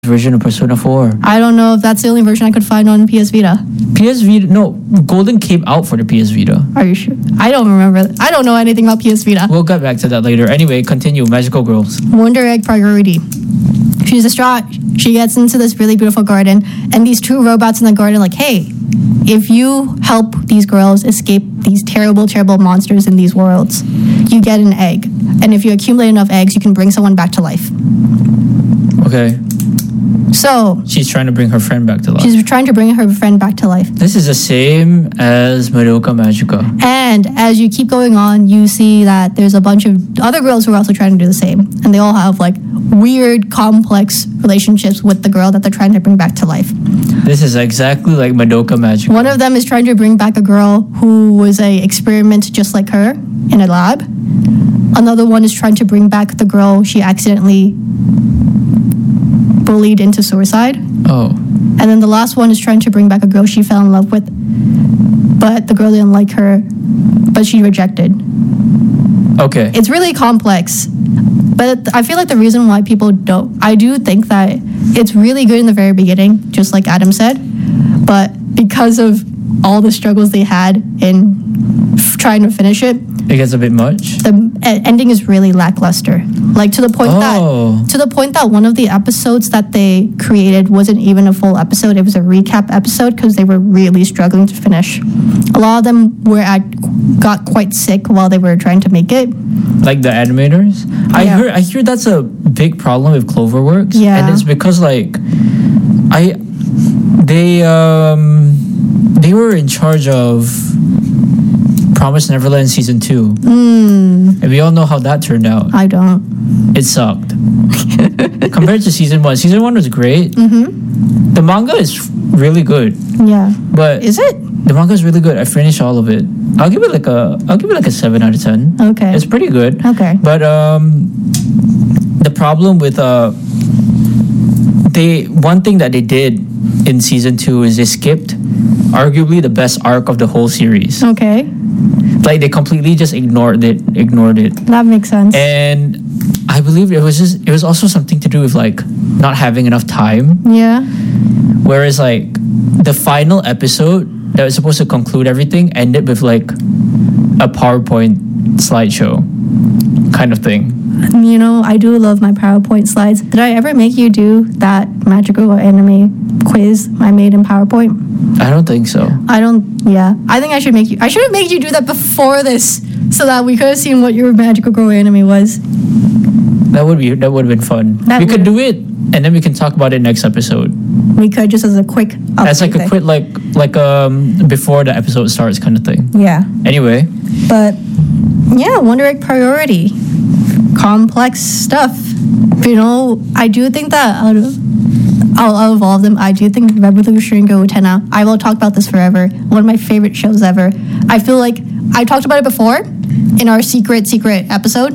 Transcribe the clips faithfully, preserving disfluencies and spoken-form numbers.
version of Persona four. I don't know if that's the only version I could find on P S Vita. P S Vita, no, Golden came out for the P S Vita. Are you sure? I don't remember. I don't know anything about P S Vita. We'll get back to that later. Anyway, continue. Magical Girls. Wonder Egg priority. She's distraught. She gets into this really beautiful garden, and these two robots in the garden are like, hey, if you help these girls escape these terrible, terrible monsters in these worlds, you get an egg. And if you accumulate enough eggs, you can bring someone back to life. Okay. So she's trying to bring her friend back to life. She's trying to bring her friend back to life. This is the same as Madoka Magica. And as you keep going on, you see that there's a bunch of other girls who are also trying to do the same. And they all have like weird, complex relationships with the girl that they're trying to bring back to life. This is exactly like Madoka Magica. One of them is trying to bring back a girl who was a experiment just like her in a lab. Another one is trying to bring back the girl she accidentally bullied into suicide. Oh. And then the last one is trying to bring back a girl she fell in love with, but the girl didn't like her, but she rejected. Okay. It's really complex, but I feel like the reason why people don't, I do think that it's really good in the very beginning, just like Adam said, but because of all the struggles they had in f- trying to finish it, it gets a bit much. The uh, ending is really lackluster. Like to the point oh. that to the point that one of the episodes that they created wasn't even a full episode. It was a recap episode because they were really struggling to finish. A lot of them were at got quite sick while they were trying to make it. Like the animators? Yeah. I heard I hear that's a big problem with Cloverworks. Yeah. And it's because like I they um they were in charge of Promised Neverland season two. Mm. And we all know how that turned out. I don't. It sucked. Compared to season one. Season one was great. Mm-hmm. The manga is really good. Yeah. But is it? The manga is really good. I finished all of it. I'll give it like a I'll give it like a seven out of ten. Okay. It's pretty good. Okay. But um the problem with uh they one thing that they did in season two is they skipped arguably the best arc of the whole series. Okay. Like they completely just ignored it ignored it. That makes sense. And I believe it was just it was also something to do with like not having enough time. Yeah. Whereas like the final episode that was supposed to conclude everything ended with like a PowerPoint slideshow kind of thing. You know, I do love my PowerPoint slides. Did I ever make you do that magical anime quiz I made in PowerPoint? I don't think so. I don't, yeah. I think I should make you, I should have made you do that before this so that we could have seen what your magical girl anime was. That would be, that would have been fun. That we would. could do it and then we can talk about it next episode. We could just as a quick As like a thing. quick, like, like um before the episode starts kind of thing. Yeah. Anyway. But, yeah, Wonder Egg priority. Complex stuff. You know, I do think that out of, out of all of them, I do think Revolutionary Girl Utena, I will talk about this forever, one of my favorite shows ever. I feel like I talked about it before in our secret, secret episode.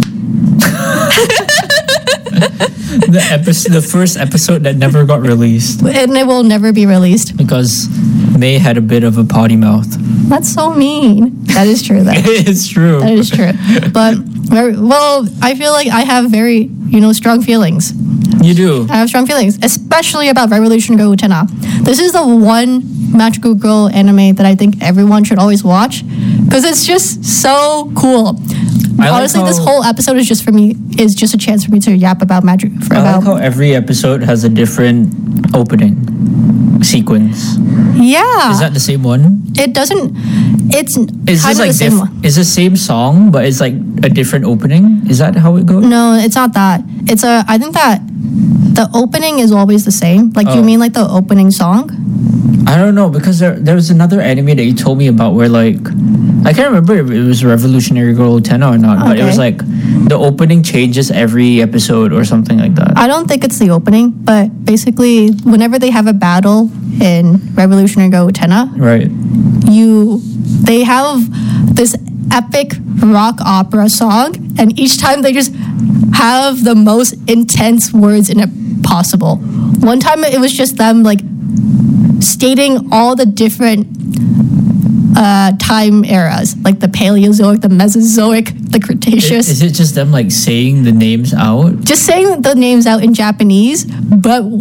the episode, the first episode that never got released. And it will never be released. Because May had a bit of a potty mouth. That's so mean. That is true, though. It's true. That is true. But, well, I feel like I have very, you know, strong feelings. You do. I have strong feelings, especially about Revolution Girl Utena. This is the one magical girl anime that I think everyone should always watch because it's just so cool. I Honestly, like how, this whole episode is just for me is just a chance for me to yap about magic. For I about, like how every episode has a different opening sequence. Yeah. Is that the same one? It doesn't. It's is kind this of like the same diff- one. Is the same song, but it's like a different opening? Is that how it goes? No, it's not that. It's a. I think that the opening is always the same. Like, oh. You mean like the opening song? I don't know because there there was another anime that you told me about where like I can't remember if it was Revolutionary Girl Utena or not, okay. But it was like the opening changes every episode or something like that. I don't think it's the opening, but basically whenever they have a battle in Revolutionary Girl Utena, right? You they have this epic rock opera song, and each time they just have the most intense words in it possible. One time it was just them like stating all the different uh, time eras, like the Paleozoic, the Mesozoic, the Is, Cretaceous. is it just them like saying the names out? Just saying the names out in Japanese, but